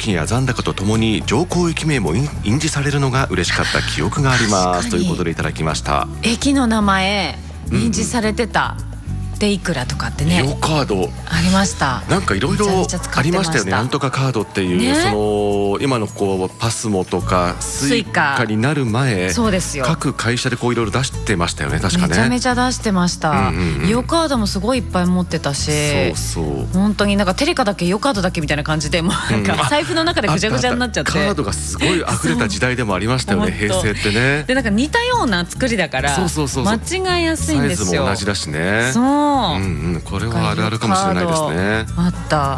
品や残高とともに乗降駅名も印字されるのが嬉しかった記憶がありますということでいただきました。 駅の名前印字されてた、でいくらとかってね、 イオカードありました。 なんかいろいろありましたよね。なんとかカードっていう、 ね、 その今のこうパスモとかスイカになる前、 そうですよ、 各会社でこういろいろ出してましたよね。確かね、 めちゃめちゃ出してました。イオカードもすごいいっぱい持ってたし、 そう本当になんかテレカだけイオカードだけみたいな感じで、もうなんか財布の中でぐちゃぐちゃになっちゃって、 カードがすごい溢れた時代でもありましたよね、平成ってね。 でなんか似たような作りだから間違いやすいんですよ。 サイズも同じだしね。 そう、 これはあるあるかもしれないですね。 あった。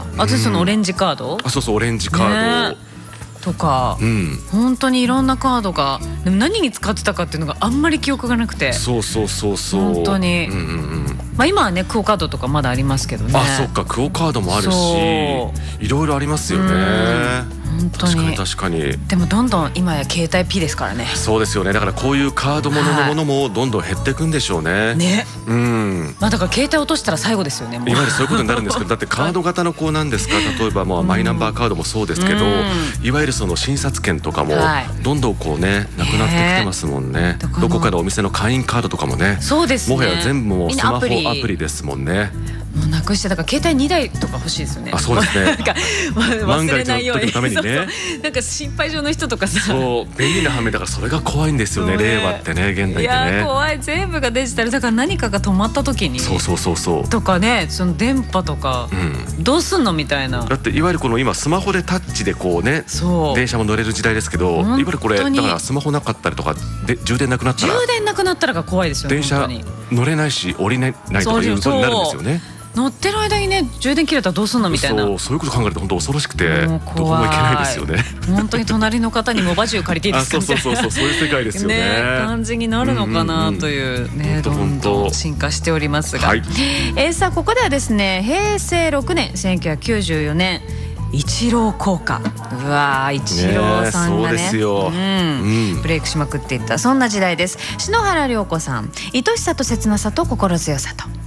私そのオレンジカード、 そうオレンジカード、 とか、本当にいろんなカードが、でも何に使ってたかっていうのがあんまり記憶がなくて、 そう本当に、今はねクオカードとかまだありますけどね。 そっか、クオカードもあるし、いろいろありますよね。 本当に確かに。 でもどんどん今や携帯 P ですからね。 そうですよね。だからこういうカードもののものもどんどん減っていくんでしょうね。 だから携帯落としたら最後ですよね。 いわゆるそういうことになるんですけど、だってカード型のこうなんですか、例えばマイナンバーカードもそうですけど、いわゆるその診察券とかもどんどんこうねなくなってきてますもんね。どこかのお店の会員カードとかもね、 そうですね、 もはや全部もうスマホアプリですもんね。 もうなくして、だから携帯2台とか欲しいですよね。 そうですね。 なんか忘れないように、 万が一の時のためにね。 なんか心配性の人とかさ、 そう便利な反面だからそれが怖いんですよね。令和ってね、現代ってね。 いや怖い、全部がデジタルだから、何かが止まった時にとかね、その電波とかどうすんのみたいな。 だっていわゆるこの今スマホでタッチでこうね、電車も乗れる時代ですけど、いわゆるこれだからスマホなかったりとかで充電なくなったらが怖いですよね。 電車乗れないし降りないとかいうことになるんですよね。 乗ってる間にね充電切れたらどうすんのみたいな。 そういうこと考えると本当恐ろしくて、どこも行けないですよね。 本当に隣の方にモバ銃借りていいですかみたいな、そういう世界ですよね。 感じになるのかなというね、どんどん進化しておりますが、さあここではですね、平成6年1994年イチロー効果、うわー、イチローさんがね、ブレイクしまくっていった、そんな時代です。篠原涼子さん、愛しさと切なさと心強さと。